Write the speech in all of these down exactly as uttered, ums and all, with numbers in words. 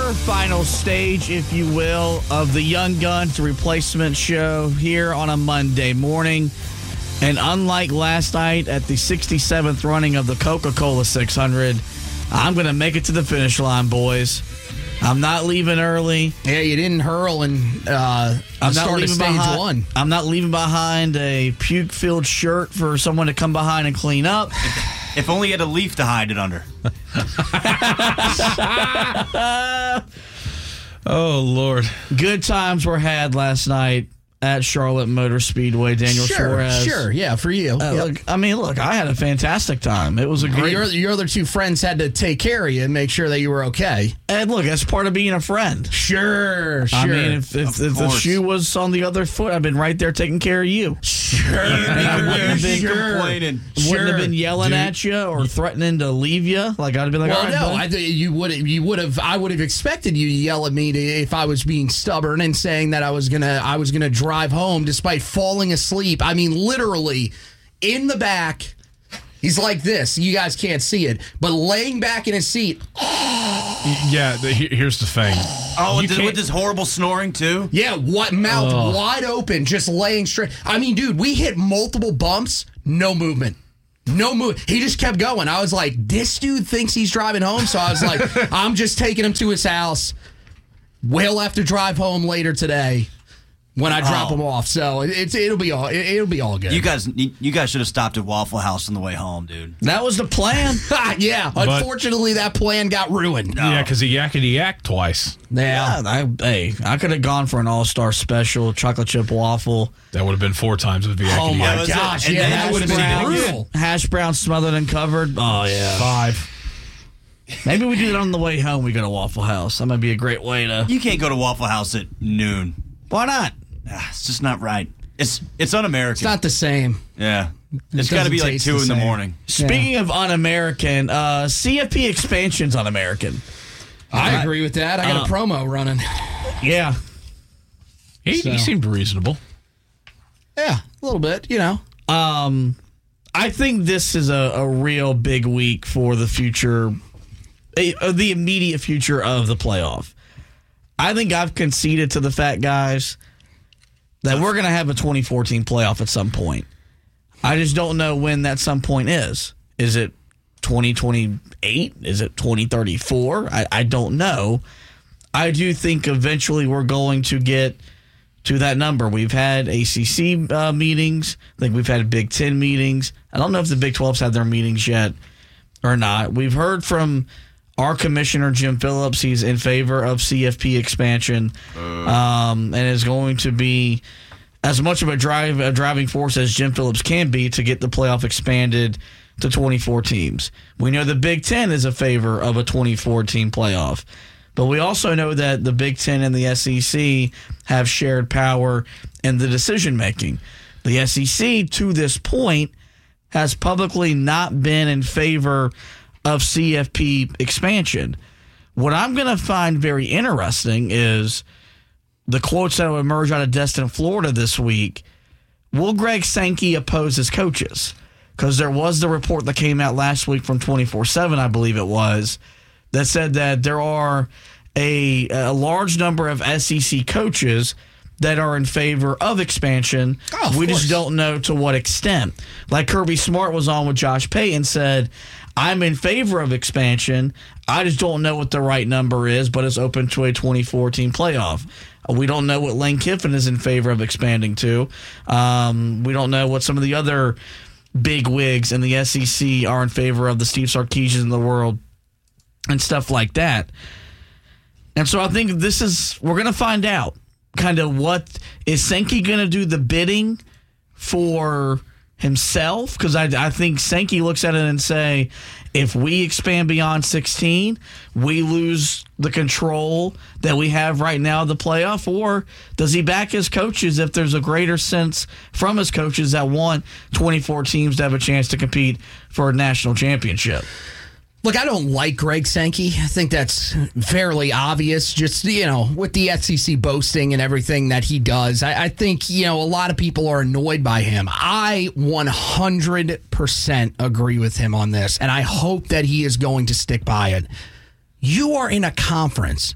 final stage, if you will, of the Young Guns replacement show here on a Monday morning. And unlike last night at the sixty-seventh running of the Coca-Cola six hundred, I'm going to make it to the finish line, boys. I'm not leaving early. Yeah, you didn't hurl and uh, I'm not start leaving stage behind, one. I'm not leaving behind a puke-filled shirt for someone to come behind and clean up. If only you had a leaf to hide it under. Oh, Lord. Good times were had last night at Charlotte Motor Speedway. Daniel Sure, Suarez. sure, yeah, for you. Uh, Yep. look, I mean, look, I had a fantastic time. It was a great... Your, your other two friends had to take care of you and make sure that you were okay. And look, that's part of being a friend. Sure, sure. I mean, if, if, if the shoe was on the other foot, I've been right there taking care of you. Sure. And I wouldn't have been Sure. complaining. Wouldn't Sure. have been yelling Dude. at you or threatening to leave you. Like, I'd have been like, Well, all right, no, buddy. I think you would you would have I would have expected you to yell at me to, if I was being stubborn and saying that I was gonna I was gonna drive home despite falling asleep. I mean, literally in the back. He's like this. You guys can't see it, but laying back in his seat. Yeah, the, he- here's the thing. Oh, You with, can't- with this horrible snoring, too? Yeah, what mouth Ugh. wide open, just laying straight. I mean, dude, we hit multiple bumps, no movement. No move. He just kept going. I was like, this dude thinks he's driving home. So I was like, I'm just taking him to his house. We'll have to drive home later today when I drop Oh. him off. So it- it's it'll be all it, it'll be all good. You guys you guys should have stopped at Waffle House on the way home, dude. That was the plan. yeah. But- Unfortunately, that plan got ruined. Yeah, because he yakety yak twice. Yeah. Yeah, I, hey, I could have gone for an all-star special, chocolate chip waffle, That would have been four times with the yakety Oh my yak. was it. gosh! And Yeah, then that hash would have been brown. brutal. hash brown smothered and covered. Oh, yeah. Five. Maybe we do it on the way home. We go to Waffle House. That might be a great way to... You can't go to Waffle House at noon. Why not? Ah, It's just not right. It's it's un-American. It's not the same. yeah. It's It got to be doesn't like taste two the in the same. morning. Speaking of un-American, uh, C F P expansion's un-American. I Uh, agree with that. I got uh, a promo running. Yeah. He, So. he seemed reasonable. Yeah, a little bit. You know. Um, I think this is a, a real big week for the future, eh, uh, the immediate future of the playoff. I think I've conceded to the fact, guys, that we're going to have a twenty fourteen playoff at some point. I just don't know when that some point is. Is it twenty twenty-eight? Is it twenty thirty-four? I, I don't know. I do think eventually we're going to get to that number. We've had A C C uh, meetings. I think we've had Big Ten meetings. I don't know if the Big twelve's had their meetings yet or not. We've heard from our commissioner, Jim Phillips. He's in favor of C F P expansion um, and is going to be as much of a, drive, a driving force as Jim Phillips can be to get the playoff expanded to twenty-four teams. We know the Big Ten is a favor of a twenty-four team playoff. But we also know that the Big Ten and the S E C have shared power in the decision-making. The S E C, to this point, has publicly not been in favor of C F P expansion. What I'm going to find very interesting is the quotes that will emerge out of Destin, Florida this week. Will Greg Sankey oppose his coaches? Because there was the report that came out last week from twenty-four seven, I believe it was, that said that there are a, a large number of S E C coaches that are in favor of expansion. Oh, of we course. just don't know to what extent. Like Kirby Smart was on with Josh Payton, said, I'm in favor of expansion. I just don't know what the right number is, but it's open to a twenty-four team playoff. We don't know what Lane Kiffin is in favor of expanding to. Um, we don't know what some of the other big wigs in the S E C are in favor of, the Steve Sarkisians in the world and stuff like that. And so I think this is, we're going to find out kind of what, is Sankey going to do the bidding for himself? Because I, I think Sankey looks at it and say, if we expand beyond sixteen, we lose the control that we have right now of the playoff. Or does he back his coaches if there's a greater sense from his coaches that want twenty-four teams to have a chance to compete for a national championship? Look, I don't like Greg Sankey. I think that's fairly obvious. Just, you know, with the S E C boasting and everything that he does, I, I think, you know, a lot of people are annoyed by him. I one hundred percent agree with him on this, and I hope that he is going to stick by it. You are in a conference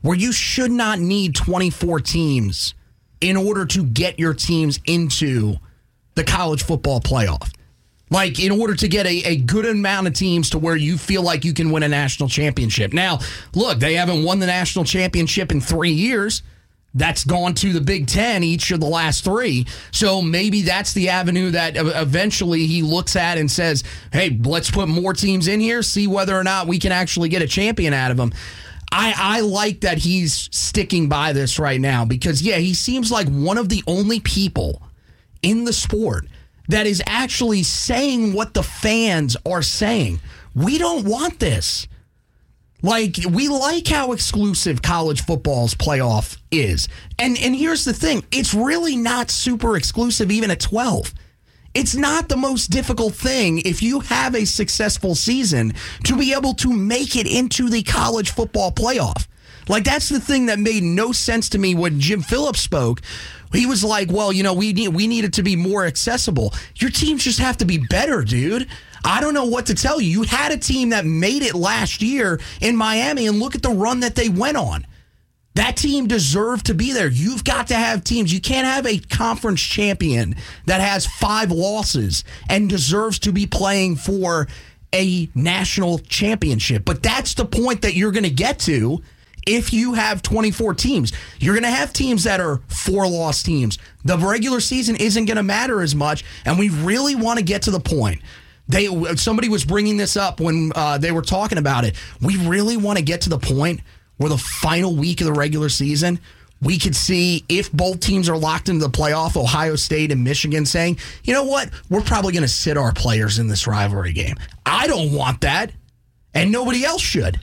where you should not need twenty-four teams in order to get your teams into the college football playoff. Like, in order to get a, a good amount of teams to where you feel like you can win a national championship. Now, look, they haven't won the national championship in three years. That's gone to the Big Ten each of the last three. So maybe that's the avenue that eventually he looks at and says, hey, let's put more teams in here, see whether or not we can actually get a champion out of them. I, I like that he's sticking by this right now because, yeah, he seems like one of the only people in the sport that is actually saying what the fans are saying. We don't want this. Like, we like how exclusive college football's playoff is. And and here's the thing. It's really not super exclusive even at twelve. It's not the most difficult thing if you have a successful season to be able to make it into the college football playoff. Like, that's the thing that made no sense to me when Jim Phillips spoke. He was like, well, you know, we need we need it to be more accessible. Your teams just have to be better, dude. I don't know what to tell you. You had a team that made it last year in Miami, and look at the run that they went on. That team deserved to be there. You've got to have teams. You can't have a conference champion that has five losses and deserves to be playing for a national championship. But that's the point that you're going to get to if you have twenty-four teams. You're going to have teams that are four-loss teams. The regular season isn't going to matter as much, and we really want to get to the point. They Somebody was bringing this up when uh, they were talking about it. We really want to get to the point where the final week of the regular season, we could see if both teams are locked into the playoff, Ohio State and Michigan saying, you know what, we're probably going to sit our players in this rivalry game. I don't want that, and nobody else should.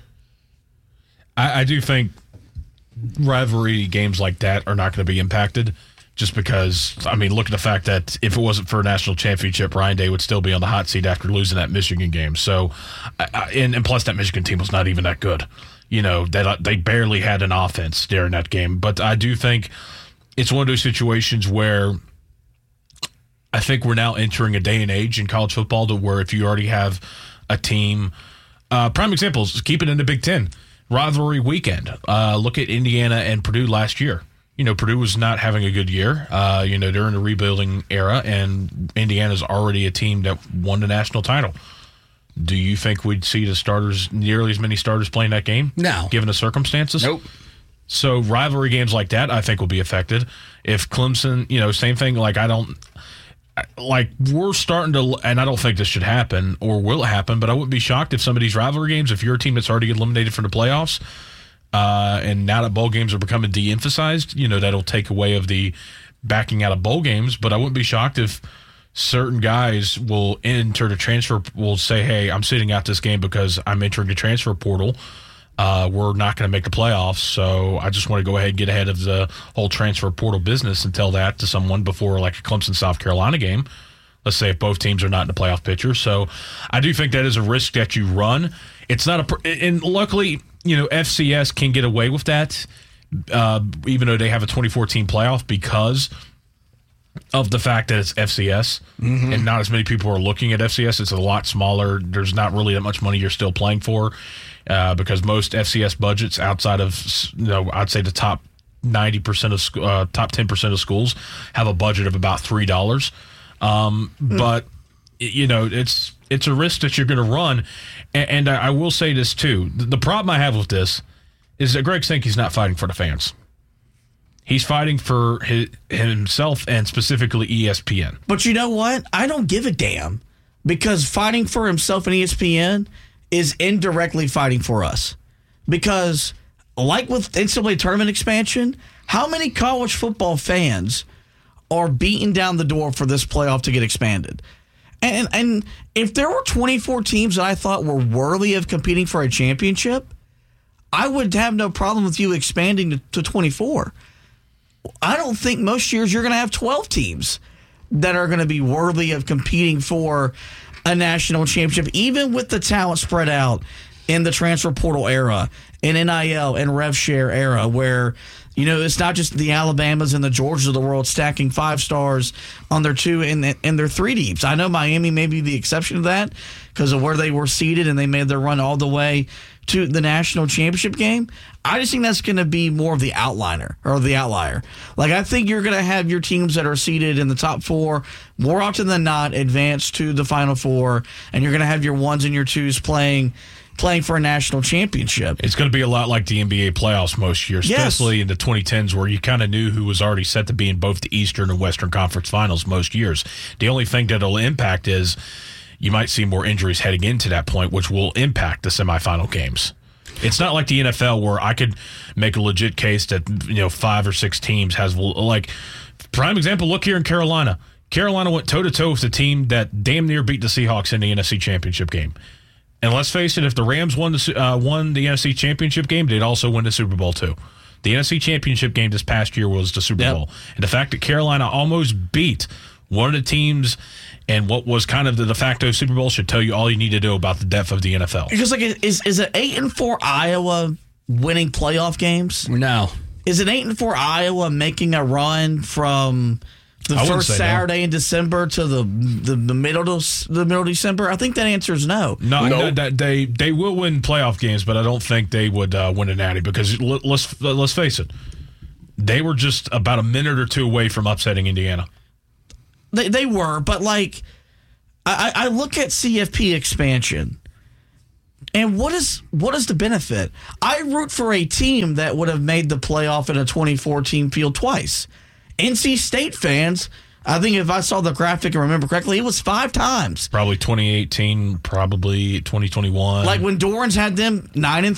I, I do think rivalry games like that are not going to be impacted just because, I mean, look at the fact that if it wasn't for a national championship, Ryan Day would still be on the hot seat after losing that Michigan game. So, I, and, and plus that Michigan team was not even that good. You know, that they barely had an offense during that game. But I do think it's one of those situations where I think we're now entering a day and age in college football to where if you already have a team, uh, prime examples, keep it in the Big Ten. Rivalry weekend. Uh, look at Indiana and Purdue last year. You know, Purdue was not having a good year, uh, you know, during the rebuilding era, and Indiana's already a team that won the national title. Do you think we'd see the starters, nearly as many starters playing that game? No. Given the circumstances? Nope. So rivalry games like that, I think, will be affected. If Clemson, you know, same thing, like I don't, like we're starting to, and I don't think this should happen or will happen, but I wouldn't be shocked if some of these rivalry games, if you're a team that's already eliminated from the playoffs, uh, and now that bowl games are becoming de-emphasized, you know, that'll take away of the backing out of bowl games, but I wouldn't be shocked if certain guys will enter the transfer, will say, hey, I'm sitting out this game because I'm entering the transfer portal. Uh, we're not going to make the playoffs, so I just want to go ahead and get ahead of the whole transfer portal business and tell that to someone before like a Clemson-South Carolina game. Let's say if both teams are not in the playoff picture. So I do think that is a risk that you run. It's not a, and luckily, you know, F C S can get away with that, uh, even though they have a twenty-four team playoff because of the fact that it's F C S mm-hmm. and not as many people are looking at F C S. It's a lot smaller. There's not really that much money you're still playing for uh, because most F C S budgets outside of, you know, I'd say the top ninety percent of uh, top ten percent of schools have a budget of about three dollars. Um, mm. But, you know, it's it's a risk that you're going to run. And, and I will say this, too. The problem I have with this is that Greg Sankey's not fighting for the fans. He's fighting for his, himself and specifically E S P N. But you know what? I don't give a damn because fighting for himself and E S P N is indirectly fighting for us. Because like with N C double A tournament expansion, how many college football fans are beating down the door for this playoff to get expanded? And and if there were twenty-four teams that I thought were worthy of competing for a championship, I would have no problem with you expanding to, to twenty-four. I don't think most years you're going to have twelve teams that are going to be worthy of competing for a national championship, even with the talent spread out in the transfer portal era, in N I L and rev share era, where, you know, it's not just the Alabamas and the Georgias of the world stacking five stars on their two and, and their three deeps. I know Miami may be the exception to that because of where they were seated and they made their run all the way to the national championship game, I just think that's going to be more of the outliner or the outlier. Like, I think you're going to have your teams that are seated in the top four more often than not advance to the Final Four, and you're going to have your ones and your twos playing playing for a national championship. It's going to be a lot like the N B A playoffs most years, Yes. especially in the twenty tens where you kind of knew who was already set to be in both the Eastern and Western Conference Finals most years. The only thing that will impact is you might see more injuries heading into that point, which will impact the semifinal games. It's not like the N F L where I could make a legit case that, you know, five or six teams has, like, prime example, look here in Carolina. Carolina went toe-to-toe with the team that damn near beat the Seahawks in the N F C Championship game. And let's face it, if the Rams won the uh, won the N F C Championship game, they'd also win the Super Bowl too. The N F C Championship game this past year was the Super Yep. Bowl. And the fact that Carolina almost beat one of the teams and what was kind of the de facto Super Bowl should tell you all you need to know about the depth of the N F L. Because, like, is is it eight and four Iowa winning playoff games? No. Is it eight and four Iowa making a run from the I wouldn't first say no. Saturday in December to the, the the middle of the middle of December? I think that answer is no. No, No. no, that they they will win playoff games, but I don't think they would uh, win a natty because l- let's let's face it, they were just about a minute or two away from upsetting Indiana. They they were, but like I, I look at C F P expansion, and what is what is the benefit? I root for a team that would have made the playoff in a twenty fourteen field twice. N C State fans, I think if I saw the graphic and remember correctly, it was five times. Probably twenty eighteen, probably twenty twenty-one. Like when Dorans had them nine and